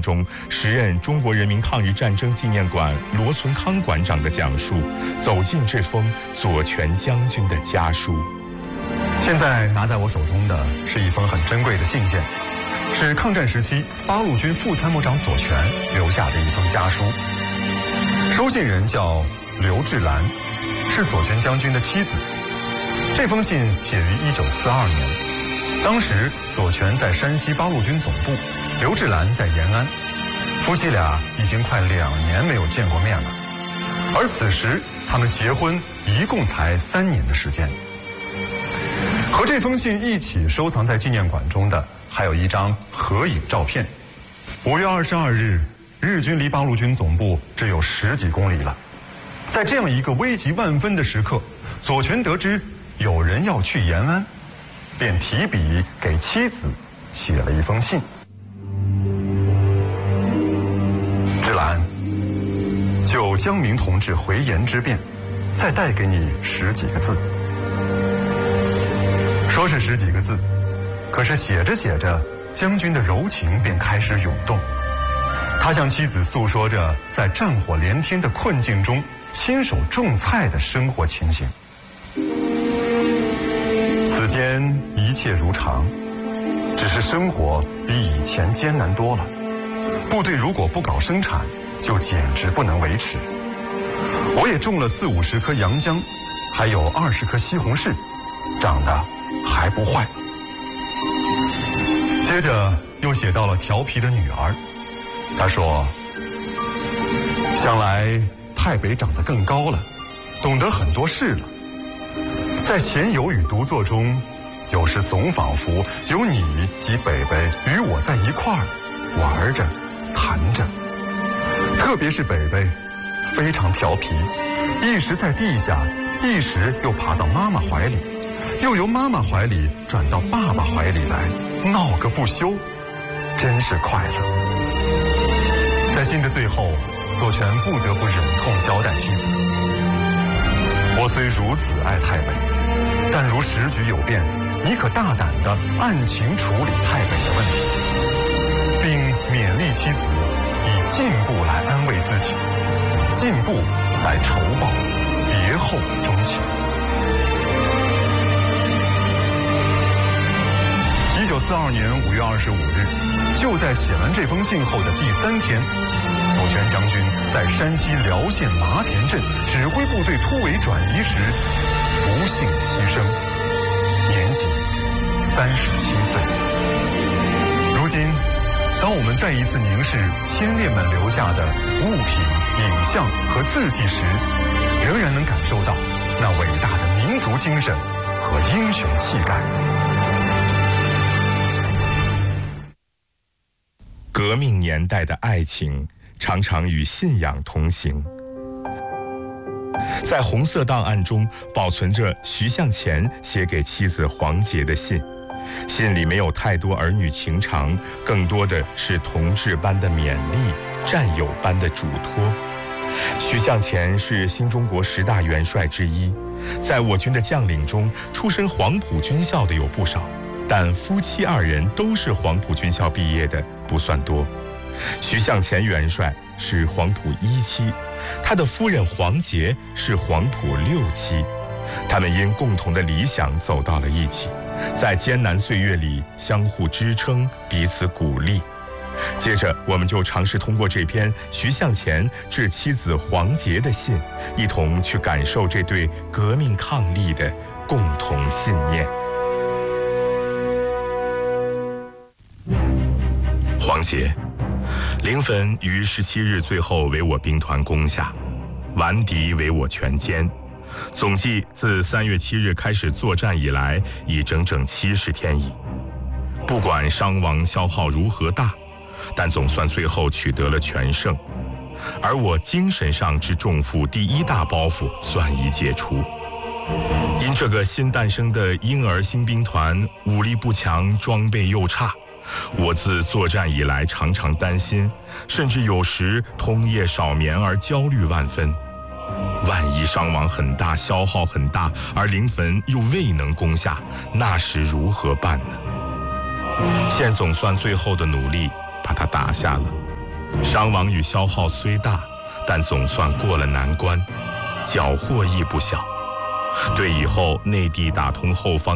中，时任中国人民抗日战争纪念馆罗存康馆长的讲述，走进这封左权将军的家书。 现在拿在我手中的是一封很珍贵的信件，是抗战时期八路军副参谋长左权留下的一封家书。收信人叫刘志兰，是左权将军的妻子。这封信写于1942年，当时左权在山西八路军总部，刘志兰在延安，夫妻俩已经快2年没有见过面了。而此时他们结婚一共才3年的时间。和这封信一起收藏在纪念馆中的，还有一张合影照片。5月22日，日军离八路军总部只有10几公里了。在这样一个危急万分的时刻，左权得知有人要去延安，便提笔给妻子写了一封信。芝兰，就江明同志回延之便，再带给你10几个字。说是10几个字，可是写着写着，将军的柔情便开始涌动。他向妻子诉说着在战火连天的困境中亲手种菜的生活情形。此间一切如常，只是生活比以前艰难多了。部队如果不搞生产，就简直不能维持。我也种了40-50棵洋姜，还有20棵西红柿，长得还不坏。接着又写到了调皮的女儿，他说：想来太北长得更高了，懂得很多事了。在闲游与独坐中，有时总仿佛有你及北北与我在一块儿玩着谈着。特别是北北非常调皮，一时在地下，一时又爬到妈妈怀里，又由妈妈怀里转到爸爸怀里来，闹个不休，真是快乐。在信的最后，左权不得不忍痛交代妻子：我虽如此爱太北，但如时局有变，你可大胆地按情处理太北的问题，并勉励妻子以进步来安慰自己，进步来酬报别后忠情。1942年5月25日，就在写完这封信后的第3天，左权将军在山西辽县麻田镇指挥部队突围转移时不幸牺牲，年仅37岁。如今，当我们再一次凝视先烈们留下的物品、影像和字迹时，仍然能感受到那伟大的民族精神和英雄气概。 革命年代的爱情常常与信仰同行。在红色档案中保存着徐向前写给妻子黄杰的信，信里没有太多儿女情长，更多的是同志般的勉励，战友般的嘱托。徐向前是新中国10大元帅之一，在我军的将领中，出身黄埔军校的有不少，但夫妻2人都是黄埔军校毕业的不算多。徐向前元帅是黄埔1期，他的夫人黄杰是黄埔6期，他们因共同的理想走到了一起，在艰难岁月里相互支撑，彼此鼓励。接着我们就尝试通过这篇徐向前致妻子黄杰的信，一同去感受这对革命抗力的共同信念。黄杰，临汾于17日最后为我兵团攻下，顽敌为我全歼，总计自3月7日开始作战以来，已整整70天矣。不管伤亡消耗如何大，但总算最后取得了全胜，而我精神上之重负第1大包袱算已解除。因这个新诞生的婴儿新兵团武力不强，装备又差，我自作战以来常常担心，甚至有时通夜少眠而焦虑万分。万一伤亡很大，消耗很大，而临汾又未能攻下，那时如何办呢？现总算最后的努力把它打下了， 伤亡与消耗虽大，但总算过了难关，缴获亦不小。对以后内地打通后方